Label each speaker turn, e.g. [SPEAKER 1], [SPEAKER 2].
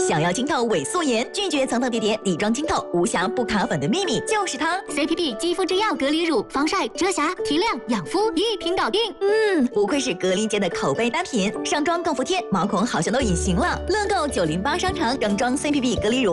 [SPEAKER 1] 想要清透伪素颜，拒绝层层叠叠，底妆清透，无瑕不卡粉的秘密就是它。
[SPEAKER 2] CPB 肌肤之钥隔离乳，防晒、遮瑕、提亮、养肤一瓶搞定。
[SPEAKER 1] 不愧是隔离界的口碑单品，上妆更服帖，毛孔好像都隐形了。乐购908商城整装 CPB 隔离乳。